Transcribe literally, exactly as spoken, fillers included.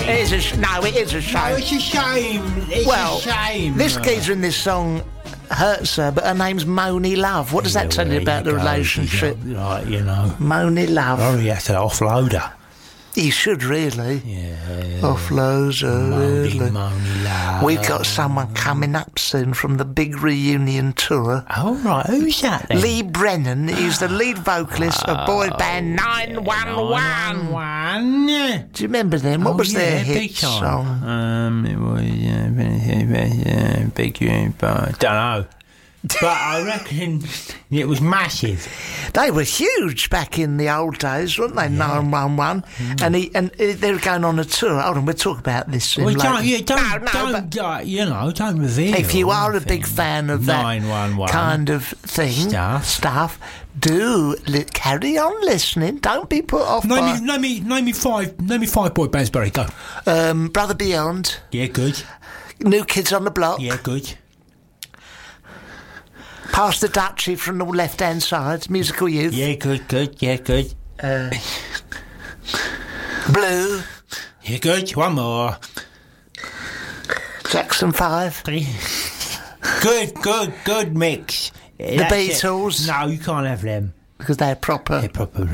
it? It is a sh- no, it is a shame. No, it's a shame. It's well, a shame. this geezer in this song hurts her, but her name's Moni Love. What does Yeah, that tell well, you about there the you go. relationship? You know, Like, you know. Moni Love. Oh, you have to offload her. You should really. Yeah. Offload her, Moni, really. Moni Love. We've got someone coming up soon from the big reunion tour. Oh, right. Who's that then? Lee Brennan is the lead vocalist of boy band nine one one. One. Do you remember them? What Oh, was yeah, their big hit time. song? Um, it was uh, big. Uh, don't know, but I reckon it was massive. They were huge back in the old days, weren't they? nine one one. And he and uh, they were going on a tour. Hold on, we'll talk about this in Well, later. don't, yeah, don't, No, no, don't, uh, you know, don't reveal. If you are a anything. big fan of that nine one one kind of thing, Stuff. stuff, do li- carry on listening. Don't be put off Name by me, name me, name me five, name me five boy bands. Barry, go. um, Brother Beyond, Yeah, good. New Kids on the Block, Yeah, good. Past the Duchy from the left-hand side, Musical Youth, Yeah, good, good. Yeah, good. uh, Blue, Yeah, good. One more. Jackson five, Good, good, good mix. the Beatles, No, you can't have them. because they're proper. They're proper